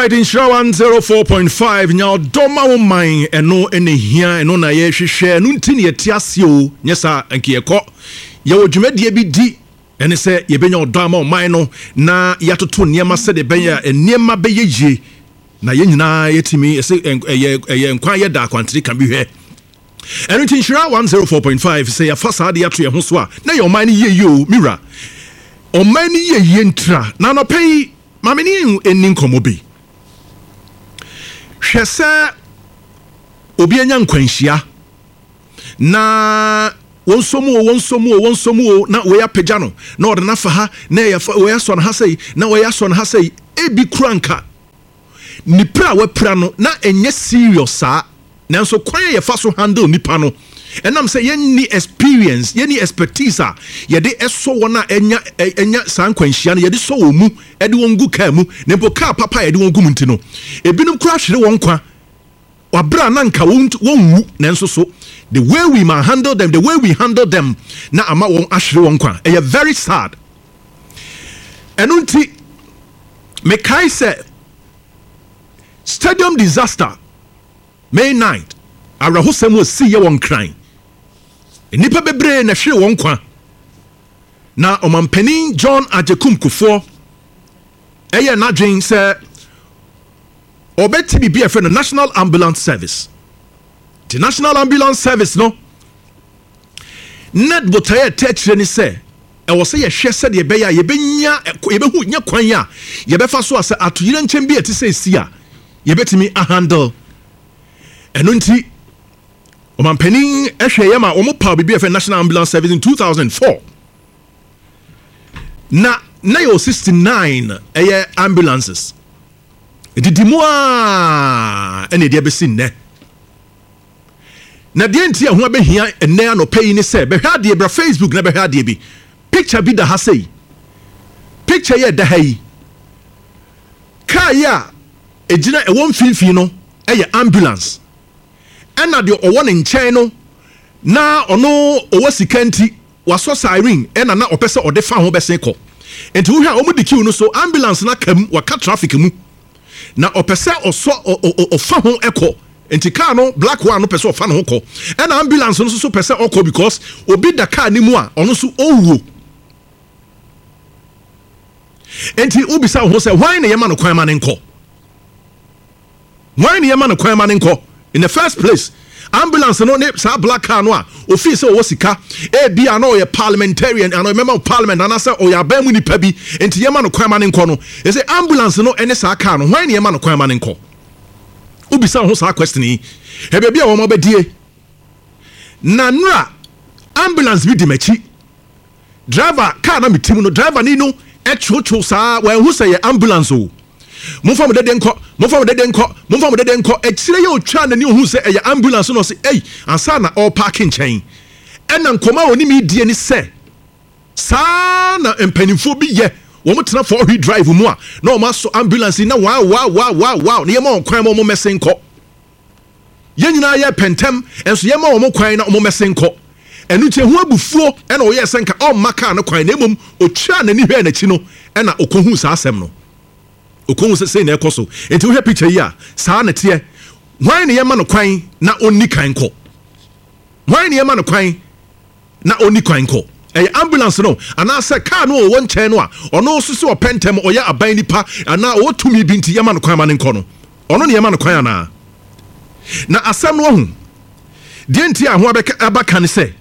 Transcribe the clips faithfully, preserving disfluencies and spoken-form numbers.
right, in Shra one oh four point five, now doma wo man eno ene hia eno na ye hwehwe no ntini ye tiase o nyesa anke ye kɔ ye wo dwumadie bi di ene sɛ ye benya odama wo man no na yatoto niema sɛ de benya niema be ye na ye nyina yetimi ɛsɛ ye ye nkwan ye da kwantri kan bi hwɛ eno ntin Shra one oh four point five sɛ ya fa saa de ato ye ho so a na ye man ye ye o mira o man ye ye ntra na no pay mameni enin komobi hwese obi anya nkwanhia na wonsomu wonsomu wonsomu na we apagya no na ode na fa ha na ye we aso na ha sei na we aso na ha sei ebi kranka nipa we pra no na enye serious a nanso kwan ye fa so handle nipa no enam say ye experience ye ni expertise a ye de eso wona enya enya san kwanhia no ye de so wo mu e de wongu ka mu ne po ka papa ye de wongu mu ntino ebinum kura hwere won kwa wabra na nka won wu nanso so the way we man handle them the way we handle them na ama won ahwere won kwa e very sad enunti me kai say stadium disaster May ninth arahosem was see ye won crying nipa bebre na hwere won kwa na omampanin John Ajekum Kufuor eye na dwen se obeti bi friend National Ambulance Service the National Ambulance Service no net botaye techre ni se e wo se ye hwe se de be ya ye benya ye be hu nya kwan ya ye be fa so ase atoyire nchem bi eti se si a ye betimi a handle enunti omampanin ehwe ye ma omo pa bi bi National Ambulance Service in two thousand four na na yo sixty-nine eye ambulances didimwa ene de besin ne na de ntia ho abehia ene anopai ni se behwa de bra Facebook na behwa de bi picture bi da ha sei picture ye da hai ka ya ejina e won finfin no eye ambulance ena de owo ne nchen no na ono owo sikanti waso siren ena na opese ode fa ho besen ko enti wo hwa omu dikiu no so ambulance na kam waka traffic mu na opese oso ofa ho eko enti car no black one no pese ofa no ko ena ambulance no so pese oko because obi da car ni mu a ono so owuo enti ubisa ho se why na yema no kwan ma ne nko why na yema no kwan ma ne nko in the first place ambulance no ne sa black car no a office o wosika e bia na o ye parliamentarian and member of parliament and say o ya ba mu nipa bi enti yema no kwan ma ne nko no e say ambulance no ene sa car no why na yema no kwan ma ne nko ubisa ho sa question yi e be bia wo mo bedie na nura ambulance bi di machi driver car na mitim no driver ni no e chocho sa wa hu say ambulance o Mufam de denko, mufam de denko, mufam de denko. Exire yo twa na ni hu se eya ambulance no se ei ansa na all parking chain. Ena nkoma oni mi die ni se. Sa na empanifo bi ye. Wo mutena for wheel drive mu a na o ma so ambulance na wow wow wow wow wow. Ne ma kwan mo mo mesenko. Ye nyina ye pentem enso ye ma wo mo kwan na mo mesenko. Enu che hu abufuo ena o ye senka o maka na kwan na mum o twa na ni hwe na chi no ena okohu sa asem no. Okon se say na ekoso enti wo hwe picture yi a saa na te hwan ne yema no kwan na onni kan ko hwan ne yema no kwan na onni kan ko eh ambulance no ana se car no wo nchen no a ono so se opentem oya aban nipa ana o tumi bi nti yema no kwan ma ne nko no ono ne yema no kwan ana na asam no hu de nti a ho abaka ne se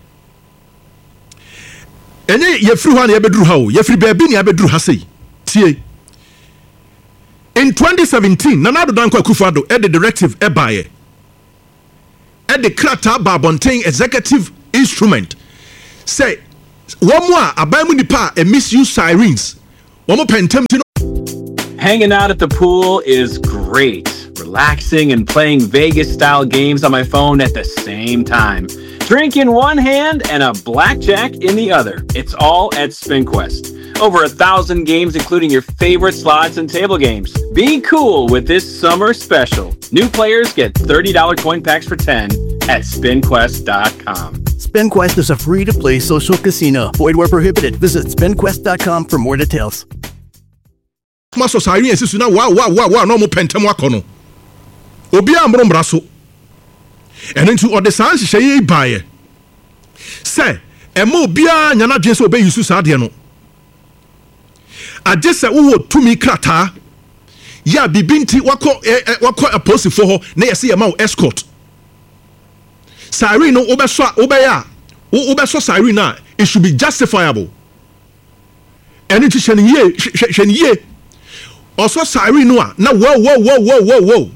enye yefiri hwa na yebeduru ha o yefiri ba bi ne yebeduru ha sei tie. In twenty seventeen, Nana Addo Dankwa Akufo-Addo had the directive ebaye. At the Krata Babontain executive instrument. Say, one more abamu nipa e misuse sirens. One more pentem. Hanging out at the pool is great. Relaxing and playing Vegas-style games on my phone at the same time. Drink in one hand and a blackjack in the other. It's all at SpinQuest. Over a thousand games, including your favorite slots and table games. Be cool with this summer special. New players get thirty dollars coin packs for ten at spin quest dot com. SpinQuest is a free-to-play social casino. Void where prohibited. Visit spin quest dot com for more details. ma so siren esisu na wa wa wa wa no mo pentem akono obi amro mbra so eno ntu ode san hyehyeye baaye se emo obi a nyana dwen se obe yusu sa de no agye se wo tumi krata ya bibinti wako wako apostle ho na yesi ye ma escort siren no obeso obeya obeso siren na it should be justifiable eno ntu hye ye hye ye also siren no na wo wo wo wo wo wo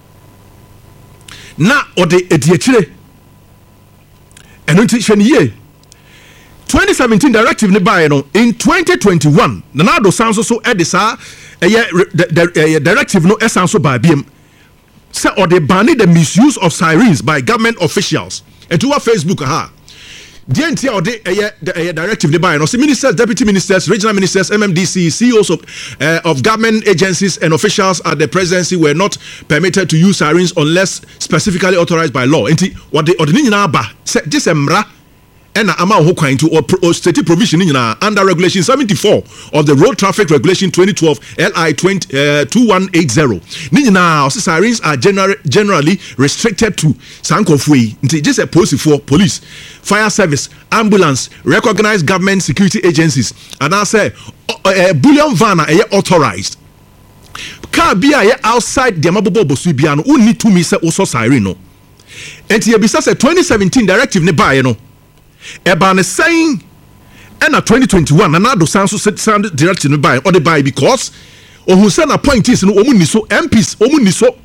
na ode ediachire eno nti hye ye twenty seventeen directive ne buy no in twenty twenty-one nanado sanso so edisa eye directive no esanso ba biem say ode ban the misuse of sirens by government officials and to our Facebook ha the entire ode eye directive ne buy no say ministers, deputy ministers, regional ministers, M M D C, C E Os of uh, of government agencies and officials at the presidency were not permitted to use sirens unless specifically authorized by law. Enti what the ode ni nyina ba say this emra ena ama ho kwan to or state provision nyina under regulation seventy-four of the road traffic regulation twenty twelve L I twenty-one eighty ni nyina sirens are generally generally restricted to sankofui nti just a post for police, fire service, ambulance, recognized government security agencies, and I say a bullion van are authorized car bia ye outside the mabobo bosu bia no uni to me say also siren no enti ebisa say twenty seventeen directive ne buy no eba ne saying and na twenty twenty-one and ado sanso sound directive by or the buy because ohun say na appointees no omu ni so M Ps omu ni so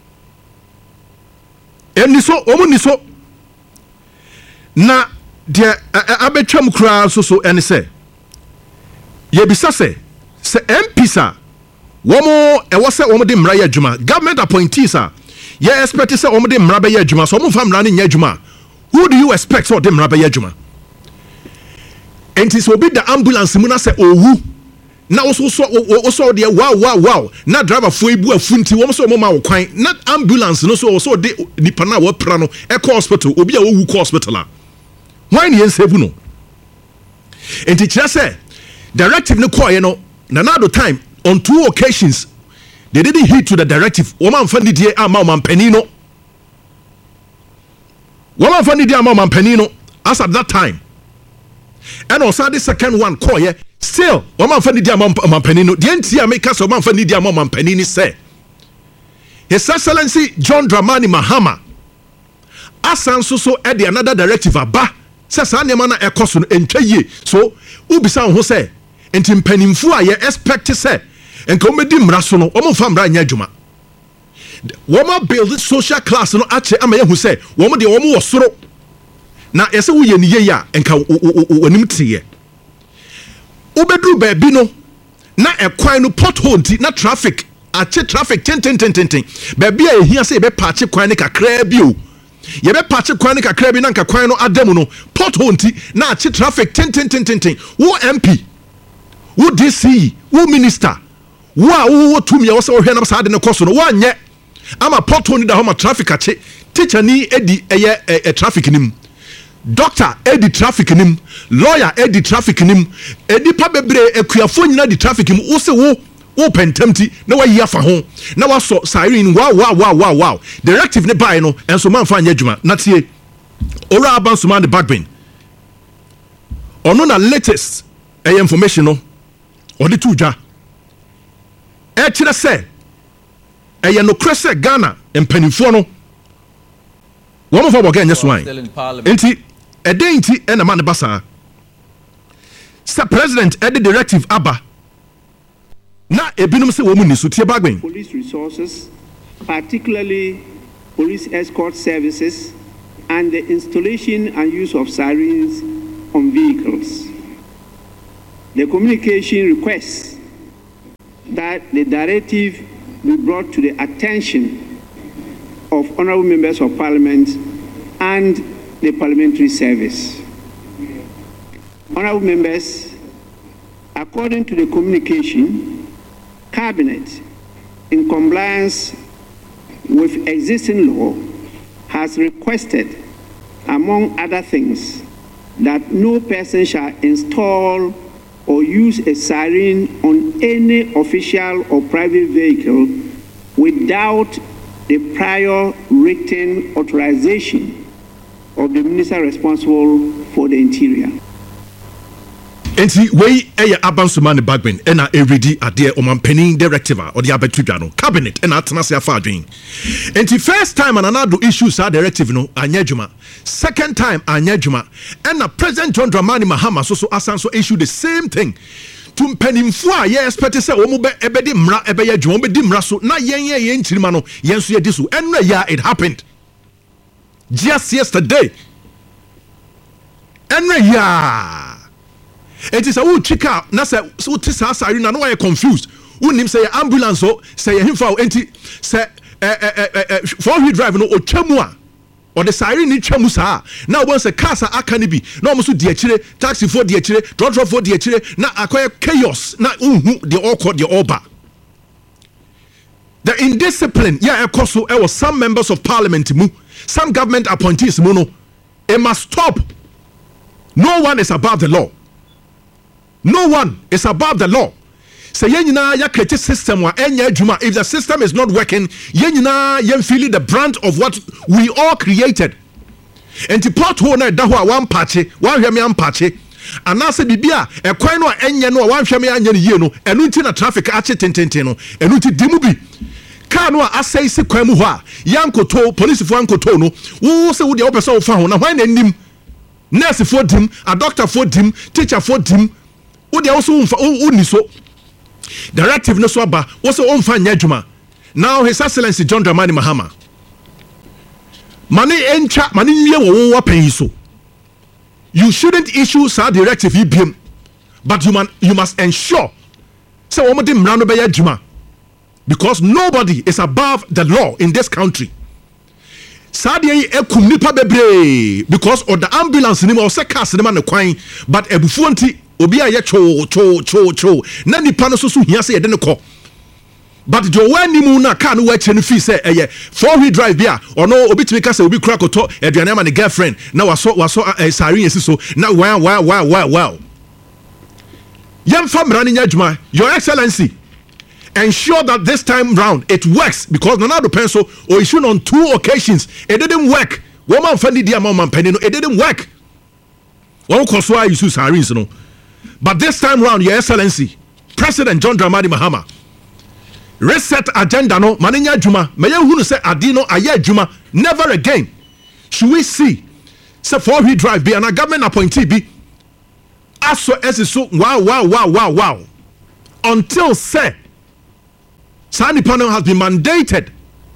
em ni so omu ni so na de abetwam kura so so ene say ye bisa say say M Ps a womo e wo say womo de mra ya adwuma government appointees a ye expect say womo de mra ba ya adwuma so womo fa mra ne nya adwuma. Who do you expect so dem rabe yadwuma? Enti so be the ambulance mu na say owu na also so also de wow wow wow na driver fo ibu afunti wo so mo ma wo kwan na ambulance no so so de nipa na wo pra no e ko hospital obi a wo wu ko hospital a why ne save no enti kira say directive ne call ye no na na do time on two occasions they didn't heed to the directive wo man fa ni die ama man pani no woman for the amount penino as at that time and also the second one call yeah still woman for the amount penino the entire make us woman for the amount penini say His Excellency John Dramani Mahama asanso so e de another directive aba say sa nema na ekoso no entwa ye so ubisa ho say enti mpanimfu a ye expect say enka omedi mra so no omo fa mra nya adwuma woman build social class no ache ama yehu say woman de woman wo soro na yese wo ye ni ye ya enka wonim tiye obedru ba bi no na ekwan no pothole nti na traffic ache traffic ten ten ten ten ba bi a ehia say be patch kwan ne kakra bi o ye be patch kwan ne kakra bi na nka kwan no adamu no pothole nti na ache traffic ten ten ten ten wo M P wo D C wo minister wo a wo tumi a wo say wo hwe na sa de ne koso no wo anye ama pothole ni da homa traffic ache teacher ni edi eye e traffic nim doctor edi traffic nim lawyer edi traffic nim edi pa bebre akuafo nyina di traffic nim wo se wo wo pentamti na wa yi afa ho na wa so siren wow wow wow wow wow directive ne buy no enso man fa anya adwuma na tie ora abanso man the backbone ono na latest eh, information no odi tuja e kire se eye no krese Ghana empanifo no wo mo fa boga nya so an enti edenti e na man basa sa president edi directive aba na ebinum se wo mu ni so tie bagben police resources, particularly police escort services and the installation and use of sirens on vehicles. The communication requests that the directive be brought to the attention of honorable members of parliament and the parliamentary service. Honorable members, according to the communication, Cabinet, in compliance with existing law, has requested, among other things, that no person shall install or use a siren on any official or private vehicle without the prior written authorization of the minister responsible for the interior. Enti wey eye abansoma ne bagben e na eredi ade omanpanin directive or the abetudwa no cabinet e na atena se afa adwen. Enti first time another issue sa directive no anya dwuma, second time anya dwuma, and na President John Dramani Mahama so so asan so issue the same thing to mpanimfo a ye expect say omo be ebedi mra ebeye dwuma be di mra so na yen yen yen chirima no yen so ye di so enra ya it happened just yesterday enra ya. It is a wood chicker, Nasa, so Tissa Sarina, no, I confused. Unim say ambulance, or say him for anti, say, for he drive no or Chamua, or the siren in Chamusa. Now, once a casa acanibi, no, Musu diachire, taxi for diachire, drop drop for diachire, now acquire chaos, now, the all called the Oba. The indiscipline, yeah, of course, so was some members of parliament, some government appointees, Mono, it must stop. No one is above the law. No one is above the law. Say yenina ya create system wa enya adwuma. If the system is not working, yenina yen feel the brunt of what we all created. Enti pothole na da ho a wan pache, wan hweme am pache. Anase bibia e kwan no enye no wan hweme anya ne yie no, enu nti na traffic ache tententen no, enu nti dimu bi. Car no asai se kwan mu ho a, yankoto police fo ankoto no, wo se wo de wo pese wo fa ho na hwan na nim. Nurse fo dim, a doctor fo dim, teacher fo dim. Udi also uni so directive no so aba also onfa nyadwuma. Now His Excellency John Dramani Mahama mani encha mani nye wo wo pen so you shouldn't issue sa directive E B M, but you man you must ensure say wo de mra no be yadwuma, because nobody is above the law in this country. Sadie ekum nipa bebre because of the ambulance ni mo se cars ni ma ne kwan, but ebufu nti obi a ye cho cho cho cho na nipa no so so hia se ye de ne ko, but the wani mu na car no wa che no fi se eye four wheel drive bia or no obi timi ka se obi kura koto aduane ma ne girlfriend na waso waso sari esi so na wow wow wow wow wow yam famra ni nyadwuma. Your Excellency, ensure that this time round it works, because Nana Pencil or issued on two occasions it didn't work. Woman funny dear mom penino it didn't work. One cause why you use sirens no. But this time round, Your Excellency, President John Dramani Mahama, reset agenda no maninya juma. May you say adino aye juma never again. Should we see say for we drive be and a government appointee be as so as so wow wow wow wow wow until say Sani panel has been mandated.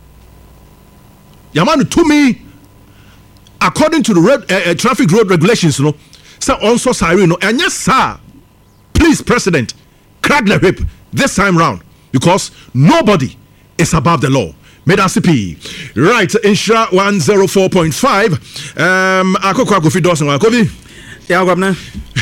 Yamanu to me, according to the road, uh, uh, traffic road regulations, you know, so also siren, no, and yes, sir, please, President, crack the whip this time round, because nobody is above the law. Medasipi, right? Insha one zero four point five. Um, ako kwa kofi dosen wa kofi. Yeah, governor.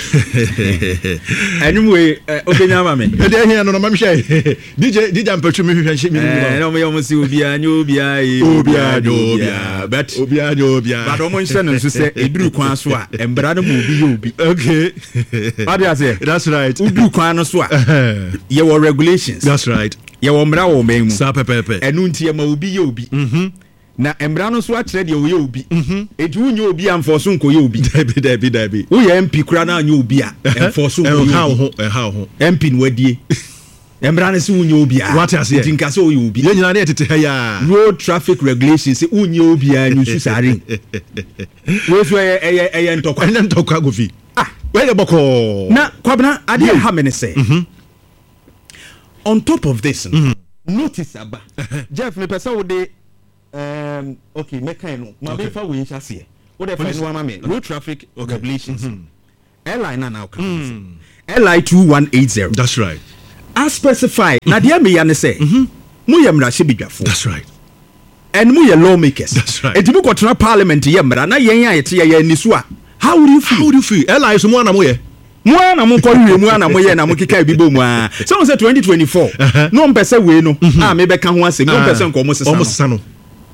Anyway, obenya ma me. E dey here no no ma me share. D J D J ampatru me hwehwe me. Eh, no me yomo si obia nyo obia e. Obia nyo obia. But obia nyo obia. But omo nse no so say eduru kwan so a embra no mo obi ye obi. Okay. What do you say? That's right. Uduru kwan no so a. Ye were regulations. That's right. Ye wo mra wo memu. Sa pepepe. Enu nti ye ma obi ye obi. Mhm. Na embra no so a kire de wo ye obi. Mhm. Eju unye obi amfoso nko ye obi. Dabi dabi dabi. Wo ye M P kura na anye obi a enforce nko ye. How ho how ho. M P no wadie. Embra no so unye obi a. What ase? Tinka so ye obi. Ye nyina na etete ha ya. Road traffic regulations say unye obi a nyu susare. Wo so ye ye ye ntokwa. Ene ntokwa go fi. Ah, we ye boko. Na kwabna ade ha me ne say. Mhm. On top of this, mm-hmm. notice aba. Jeff me pesa wo de um okay make kind no ma be fa we ncha se wo de fa no ama me road traffic okay. regulations mm-hmm. airline na now comes mm. L I two one eight zero. That's right. As specified mm-hmm. na dia me ya ne say mhm mu ye mra hye bidwafo. That's right. And mu ye lawmakers. That's right. Enti mu kwotena parliament ye mra na yen ya yete ye ni so a how would you feel? How would you feel? L I so mu na mo ye Mwa na mo ko hwe mu na mo ye na mo kika bibo mu a so say twenty twenty-four no mpese we no ah me be ka ho asem no mpese nko mo sesa no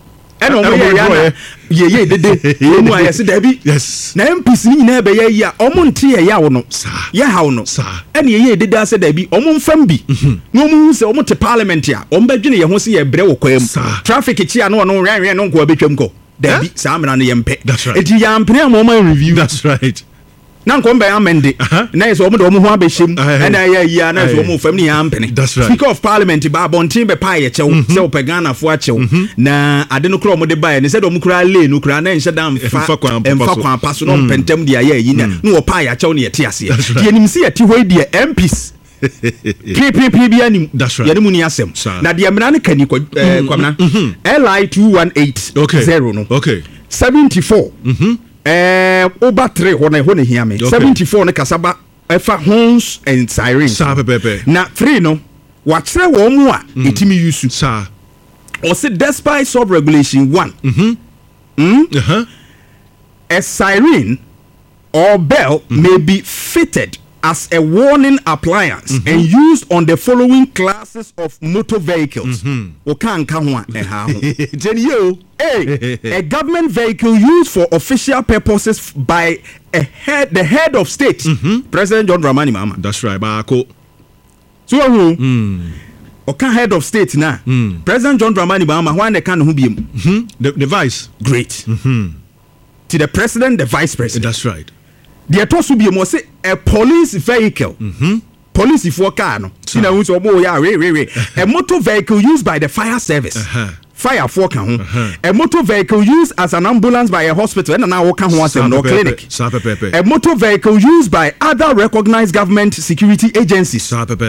ɛna ɔmo yɛ yɛ yɛ yɛ dede ɔmo ayɛ sɛ dabi yes na M Ps ni nyinaa bɛyɛ yi a ɔmo nte yɛ yaw no yɛ haw no ɛna yɛ yɛ dede asɛ dabi ɔmo mfam bi na ɔmo hu sɛ ɔmo te parliament a ɔmo bɛdwene yɛ ho sɛ yɛ brɛ wɔ kwa mu traffic kyia no ɔno rɛnrɛn no nko abɛtwam kɔ dabi saa mena no yɛ mpɛ enti yɛ ampene a ɔmo review that's right na nko mbɛ amende na yɛ sɛ ɔmo de ɔmo ho abɛhyɛm ɛna yɛ yi a na sɛ ɔmo fam ne yɛ ampene speaker of parliament ba abɔnten bɛ paa yɛ kyɛw sɛ ɔpɛ Ghana fo akyɛw na ade no kora ɔmo de baɛ ne sɛ de ɔmo kora lane no kora na nhyɛ da mfa mfa kwan pa so na ɔmpɛntɛm de ayɛ yi na na wɔ paa yɛ akyɛw ne yɛ te aseɛ deɛ nim sɛ yɛte hɔ deɛ M Ps ppp bi anim yɛne mu ni asɛm na deɛ mmara no kani kwamna L I two one eight zero no seventy-four Eh, over three when I want to hear me. seventy-four ne kasaba efa horns and sirens. Sa pepe. Na three no. Watch re wo mu a etimi use. Sa. Or say despite sub regulation one. Mhm. Mm? Uh-huh. A siren or bell mm-hmm. may be fitted as a warning appliance mm-hmm. and used on the following classes of motor vehicles. Okan kanwa eha ho. Then you A, a government vehicle used for official purposes by a head, the head of state, mm-hmm. President John Dramani Mahama. That's right, Marco. So, mm. okay, head of state now. Mm. President John Dramani Mahama, why they can't who be him? The, the vice. Great. Mm-hmm. To the president, the vice president. That's right. The atos will be more say a police vehicle. Mm-hmm. Police for car no. You know, so yeah, re, re, re. A motor vehicle used by the fire service. Uh-huh. Fire for can uh-huh. A motor vehicle used as an ambulance by a hospital and now can no clinic. A motor vehicle used by other recognized government security agencies.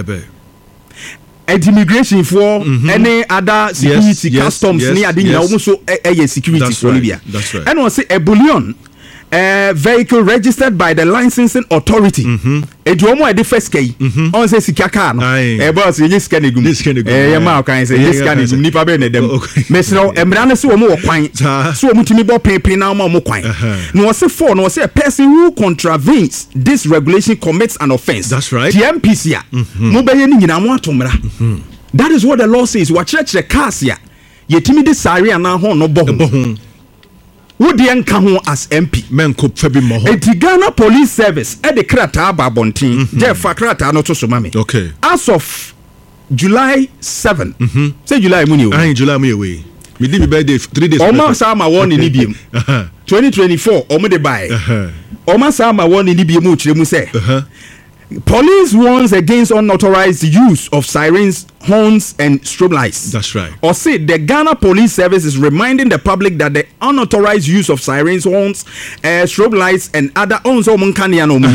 And immigration for mm-hmm. any other security yes, customs yes, near the yes. also a security that's for right. Libya. That's right. And also a bullion. Uh, vehicle registered by the licensing authority. Eduomo edi first key. On say sika car no. Eh boss you scan egum. Eh ya ma kan say scan egum nipa be ne dem. Mesro emra na se wo mo kwan. So wo mutimi bo pepe na mo mo kwan. No say four no say a person who contravenes this regulation commits an offense. That's right. The M P C a mo be ye ni nyina mo atomra. That is what the law says. Wa church cars ya. Yetimi de sare na ho no bo ho. Who the enka as M P? Men could be more. The Ghana Police Service at the Krata Babontin, Jeff Fakrata no to Sumami. Okay. As of July seventh, mm-hmm. say July Muni. I July me away. We did me birthday three days. Oma Sama one in Ibium. twenty twenty-four, Oma de Bay. Oma Sama one in Ibium, Chemu say. Police warns against unauthorized use of sirens, horns, and strobe lights. That's right. Or say the Ghana Police Service is reminding the public that the unauthorized use of sirens, horns, uh, strobe lights, and other ons or munkania no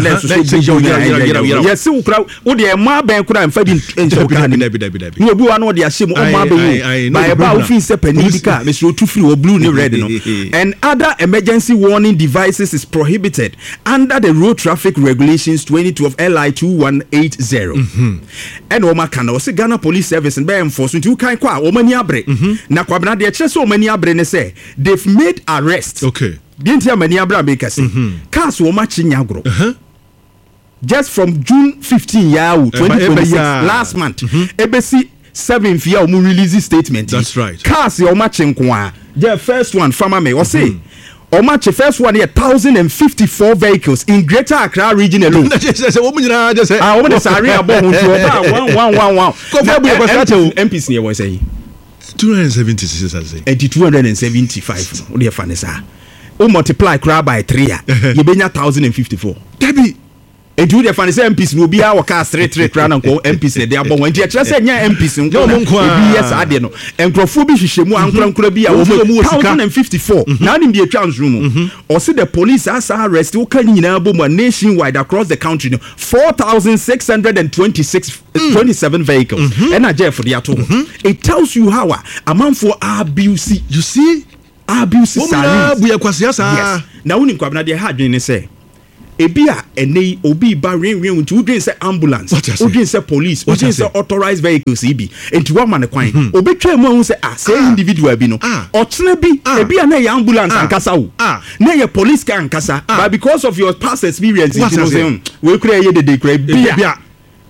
yes, so crowd. Oh, the ma ben could have fed in Chokani. No, you are not the Ashim or Mabe by about Fisa Penica, Mister Tufu or Blue Red. And other emergency warning devices is prohibited under the road traffic regulations twenty-two of L I two one eight zero. And Oma Kana was a Ghana Police Service and by enforcement you can't qua Omani Abre. Nakwabna de Cheso Omani Abre ne say they've made arrests. Okay. Didn't hear many Abra make us. Cars were matching Yagro. Just from June fifteenth, yeah, twenty twenty-six, last month, A B C seventh year we release statement. That's right. Cars you're matching kwa. The first one, farmer may or say. Or match the first one here, one thousand fifty-four vehicles in Greater Accra region alone. Just a woman, just a woman is a real bomb. One, one, one, one. M P C near was saying two hundred seventy-six, I say. And two hundred seventy-five. What do you find is that? O multiply crowd by three. You be one thousand fifty-four. Debbie. And do the fancy M Ps will be our cast straight straight round and go M Ps they are born when they just say yeah M Ps and go yes I don't know and crofobia shemu and could be a one thousand fifty-four now in the chance room or see the police as arrest who can in a nationwide across the country four thousand six hundred twenty-six twenty-seven vehicles and I jeff for the atom it tells you how a man for abuse you see abuse yes now when you come now they had you say Ebia ene obi ba ren ren unti udwen say ambulance udwen say police udwen say authorized vehicles ibi enti wa man kwan obetwa mu hu say ah say individual bi no ochene bi ebia na ya ambulance ankasa wo na ya police car ankasa but because of your past experience you know say we kura ye de de kura bia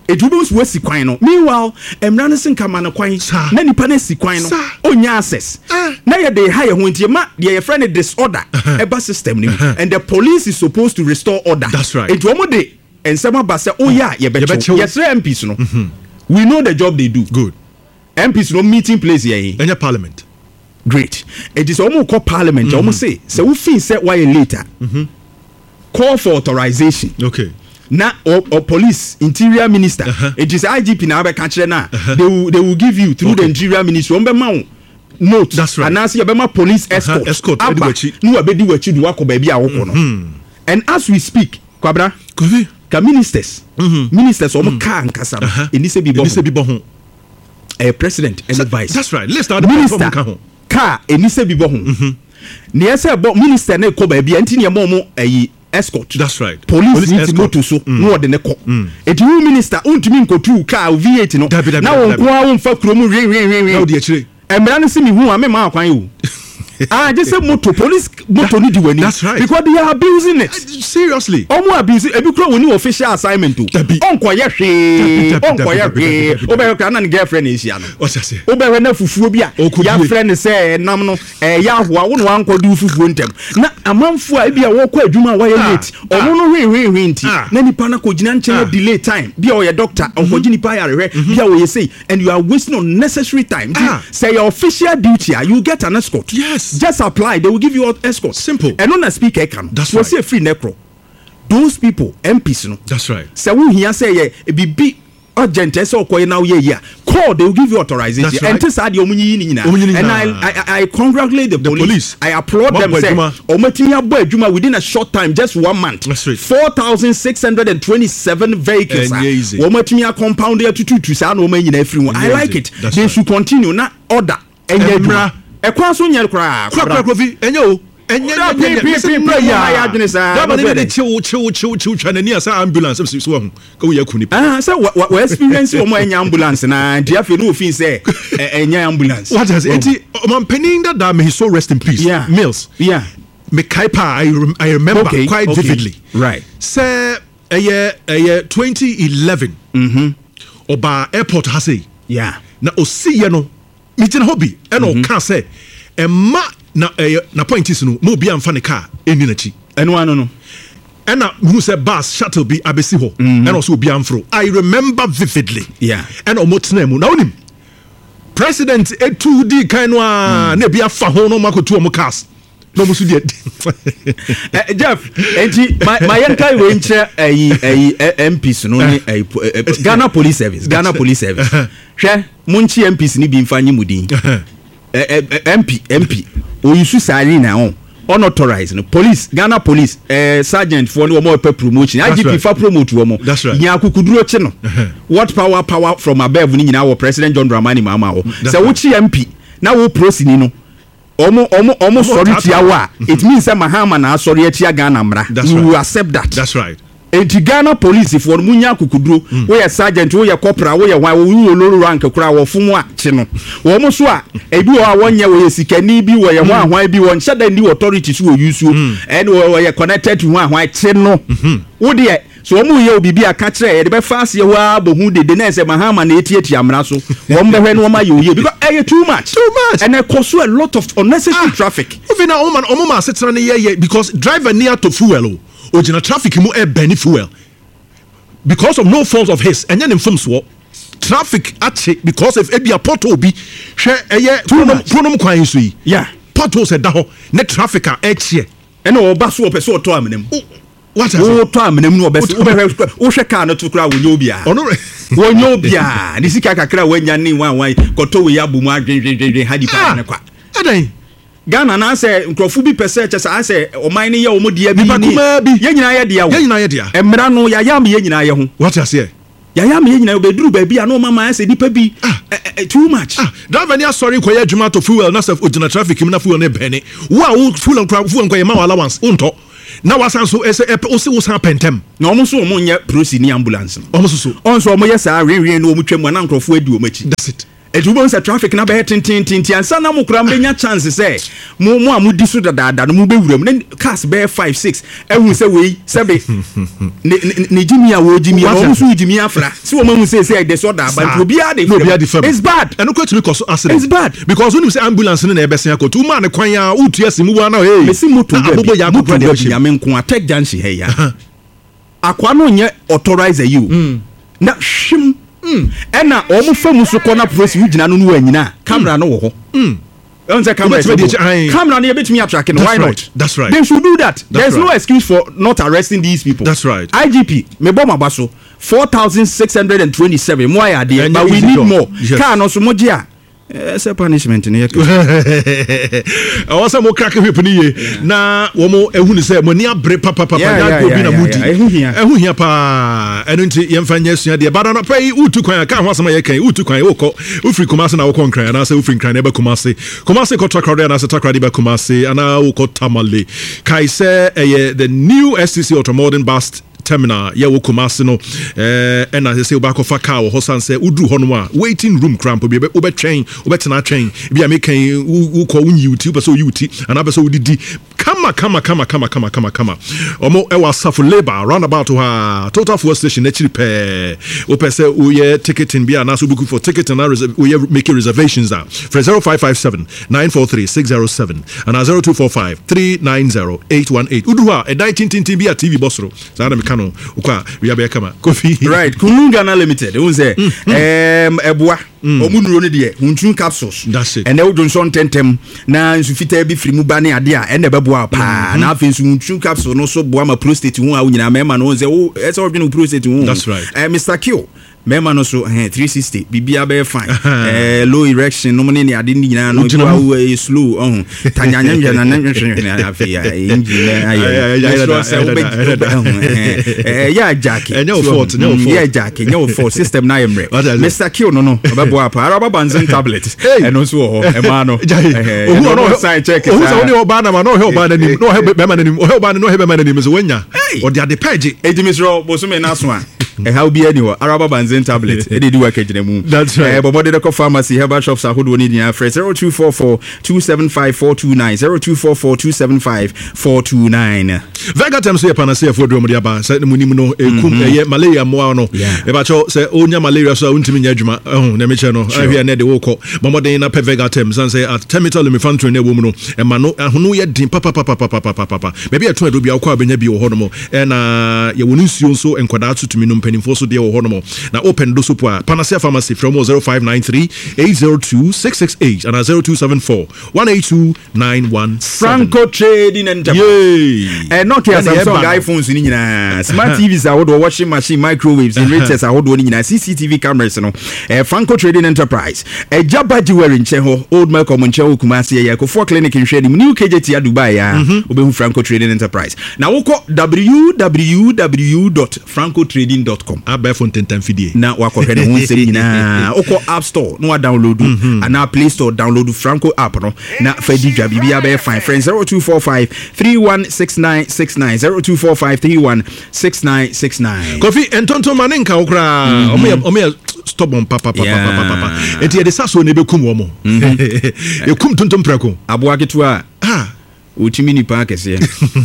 Ejubus wesi kwan no. Meanwhile, emra ne senka ma ne kwan. Na nipa ne si kwan no. Onya access. Na ye dey high ho ntie ma dey your friend disorder eba system ni. And the police is supposed to restore order. That's right. Etu omo dey ensema ba say oh yeah ye becho. Yes M Ps no. We know the job they do. Good. M Ps no meeting place here. Any parliament. Great. It is almost called parliament. Mm-hmm. Almost say so we feel say why later. Mm-hmm. Call for authorization. Okay. Now or, or police interior minister. Uh-huh. It is I G P now be catch na. Uh-huh. They will they will give you through okay. the interior ministry. Ombe ma note. That's right. And as you be ma police escort. Uh-huh. Escort. No abedi wachi do wako baby a wako no. And as we speak, Kwabra. Kofi. Ka ministers. Mm-hmm. Ministers omo ka nkasa. Eni se bi bo. Eni se bi bo ho. A president and so, vice. That's right. Let's start the minister. Car eni se bi bo ho. Mhm. Ne say bo minister na ko ba bia enti ne mo mo ayi escort. That's right. Police, Police need to motor so no de ne ko. Enti you minister untimi nkotu car V eight no. Na won ko a won fa kromu wi wi wi wi. Na odi akire. Emra no se mi hu a me ma akwan o. Ah, just say motor police motor need wani. That's right. Because they are abusing it. Seriously. Omo abuse e bi kro woni official assignment o. Onko ye hwe. Onko ye hwe. Obe kra na ne girlfriend e hia no. O se se. Obe we na fufuo bi a ya friend say nam no eh ya hoa wo no anko du fufuo ntem. Na amanfo a e bi a wo kɔ adwuma wa ye late. Ono no hwe hwe hwe nti. Na nipa na ko gina nche na delay time. Bi a o ye doctor, onko gini pa ya hwe. Bi a wo ye say and you are wasting unnecessary time. Say your official duty, you get an escort. Yes. Just apply, they will give you escort. Simple. And on a speaker can. That's right. Say free necro. Those people, M Ps, no. That's right. So we here say yeah, it be big urgent. So call now yeah yeah. Call, they will give you authorization. That's right. And this are the and I, I I congratulate the, the police. police. I applaud them. Say, Ometimia boy Juma within a short time, just one month. That's right. Four thousand six hundred and twenty-seven vehicles. Ometimia compound there to two to say no man in everyone. I like it. That's they right. should continue. Not order. Emra. Ekwa so nyel kra kra kofi enyo enye enye ya adwene sa da ba ne chiw chiw chiw chiw twanani asa ambulance so so ho ka wo yakuni ah say we experience o mo enya ambulance na dia fe no ofin say enya ambulance what has it man pening that da may so rest in peace. Yeah. Mills yeah me kaipa I, I remember okay. quite okay. vividly right say eye eye twenty eleven mhm oba airport ha say yeah na osiye no meeting hobby and mm-hmm. can say a ma na uh, na point is no mo bi amfa ne car eni na chi eno ano no and na who say bus shuttle bi abesi ho and also bi amfro I remember vividly yeah and omotena mu na onim president etu di kan no a na bi afa ho no makotu omo cars no musu di Jeff enti my yankai we nche ayi ayi M Ps no ni Ghana Police Service Ghana Police Service hwe munchi M Ps ni bi mfanyi mudin M P M P o yusu sari na on unauthorized no police Ghana Police eh sergeant for no more promotion I G P fa promote wo mo nya kukuduro chi no what power power from above ni nyina wo President John Dramani Mahama wo se wo chi M P na wo prosini no omo omo omo sorry tiawa it means say Mahama na sorry atia Ghana mra you will accept that. That's right. Enti Ghana Police for munya kukuduro we ya sergeant we ya corporal we ya wa we low rank kura wo fumu a che no wo mo so a ebi wo a wonye we sikani bi wo ya ho ahwan bi won shada ndi authority so use and we ya connected to ho ahwan che no wo de so wo ye obibi aka kire e de be fast ye wa bohu de de na se Mahama na etieti amra so wo mbe hwe no wo ma ye oye because eh too much too much and it cause a lot of unnecessary ah, traffic even na o man o ma setena ne ye because driver near to fuel Ojina traffic mu e beni fuel because of no fault of his and then from so traffic ache because of ebia portal bi hwe eye pronom kwan so yi yeah portal se da ho ne traffic a eche e na oba so opese oto amenem what is oto amenem no obese obehwe wo hwe car no to kra wo nyobia ono wo nyobia ni sika kakra wanya ni wan wan koto we yabumu adwendwendwen hadi pa ne kwa adan Ghana na say nkrofo bi pese che say say oman ne ye omo dia bi ni ye nyina ye dia wo ye nyina ye dia emra no ya yam ye nyina ye ho what you say ya yam ye nyina obeduru ba bi ana mama say nipa bi too much ah driver ni asori ko ye adwuma to fuel na self ojina traffic mi na fuel ne bene wo a fuel nkra fuel nkwa ye ma allowance unto na wasan so ese o se wo san pentem na omo so omo nye prosi ni ambulance omo so so on so omo ye sa rewe no omo twam na nkrofo adi omo chi that's it It won't say traffic na be tin tin tin tin sana mo kura mbenya chance say mo mo amudi so dada dada no mo be wuram then cars be five six ehun say we sebe ne jimi a wo jimi a wo so jimi afra si wo ma say say the so da but obi a dey it's bad and go to because accident it's bad because when you say ambulance na e be sen ko two man kwan ya utu asimu wa na hey me si moto abobo ya ko brother ya me nko attack junction hey ya akwa no nye authorize you na shim ena omo famu so kona police wugina no no anyina camera no wo ho mm on say camera camera no betimi attract no why not that's right they should do that there's no excuse for not arresting these people that's right I G P me bomb abaso four thousand six hundred twenty-seven mo ya dey but we need more car no so mo je a it's a punishment in here. I was a more cracker whip na womo ehunu say money abre papa papa ya go bi na mudi ehu hia pa enu nti yemfanya sua de bada na pay utu kwan ka ho asema ye kan utu kwan wokọ ufri kumase na wokọ nkran na say ufri nkran na be kumase kumase ko takrade na say takrade be kumase ana wokọ tamale kai say eh the new S T C Ultramodern Bus terminal ya wo Kumasi no eh and as say obako fa car wo hosan say udru ho no a waiting room cramp bi obe train obe tena train bi a make wo ko unyi uti person uti and person udidi kama kama kama kama kama kama kama omo e wa safo labor roundabout ha total fuel station na chiri pe o pese o ye ticketing bi na so book for ticket and o ye make reservations are for zero five five seven nine four three six zero seven and zero two four five three nine zero eight one eight udru ha e nineteen tin tin bi a T V bosro za na me no ukwa we be kama coffee right Kununga na limited won say em eboa omunuro ne de huntun capsules and e Johnson tentem na nsufita bi firi mu ba ne ade a e na beboa pa na afi nsu huntun capsule no so boa ma prostate hu a unyina mema no say o e say odwene prostate hu that's right eh Mister Q mema no so eh three sixty bibia be fine eh low erection no money ade ni nyina no wa slow oh tanyanya nja na na afi ya engine eh ya jack enyo fault enyo fault ya jack enyo fault system na emre Mister Q no no bebo apa araba banzin tablet eh no so ho e ma no eh ohu no sign check ohu so ni oba na ma no he oba na nim no he be ma na nim he oba no he be ma na nim so wanya o de ade page ejimisro bosume na so a eh how be anyway araba banzin tablet e dey do work ejinemu that's right eh bobo dey go pharmacy herbal shops ahodo ni dia fresh zero two four four two seven five four two nine zero two four four two seven five four two nine Vega tem say panacea for drum dia ba say munim no ekum eye malaria mo no e ba cho say onya malaria so untimi nya adwuma eh na me che no ahia na de wo ko momoden na pe Vega tem san say at terminal lumifantro na wo mu no e ma no ahono ye din papa papa papa papa maybe e to do bia kwa benya bi wo ho no mo e na ye wonu nsuo so enkwada tutumi no mpanimfo so de wo ho no mo na open do so po Panacea Pharmacy from zero five nine three eight zero two six six eight and zero two seven four one eight two nine one seven Franco Trading Enterprise eh not here Samsung iPhones ni nyina smart T Vs ahodo washing machine microwaves generators ahodo ni nyina C C T V cameras no eh Franco Trading Enterprise eh Jabba Jewelry nche ho Old Malcolm nche ho Kumasi ya ko for clinic nhwe ni new K J T ya Dubai ya obehu Franco Trading Enterprise na woko w w w dot franco trading dot com aba phone ten ten fidie na wakohwe ne ho nsem nyina oko App Store no wa download ana Play Store download Franco app no na fadi dwa bibia be fine friend zero two four five three one six nine six nine zero two four five three one six nine six nine Kofi entonto manenka okra omo omo stubborn papa papa papa papa enti e de saso ne bekum wo mo e kum tontom preko aboa ketua ah utimi ni pa kese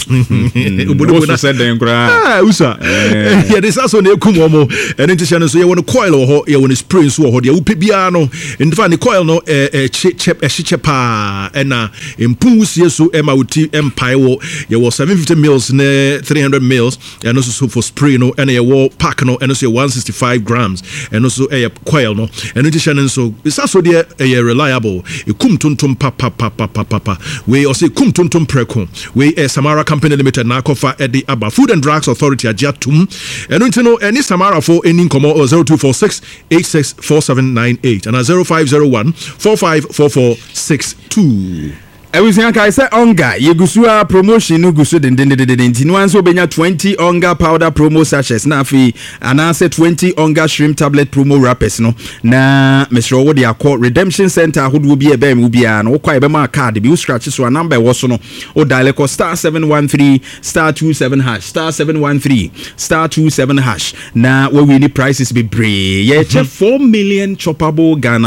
obodo na said den kra ah usa ya de saso na ekum omo ene ntisha no so ye won coil ho ye won spray so ho de upe bia no nfa ni coil no eh chep eh chepa ena empun sie so e ma uti empire wo ye wo seven fifty mils ne three hundred mils and also so for spray no ene ye wo pack no ene so one sixty-five grams and also e coil no ene ntisha no so saso de e reliable ekum tontom papa papa papa we o say kum tontom preko we a Samara Company Limited na kofa edi aba Food and Drugs Authority ajatum eno ntino eni Samara for eni nkomo zero two four six eight six four seven nine eight and zero five zero one four five four four six two Everything I say onga yegusua promotion no gusu den den den den tinu anso benya twenty onga powder promo sachets na afi anase twenty onga shrimp tablet promo wrappers no na mesro wo de akọ redemption center hodo bi e be mu bia no kwa e be ma card bi u scratch so a number wo so no o dial ko star seven one three star two seven hash star seven one three star two seven hash na we win the prices be brave ye che four million choppable Ghana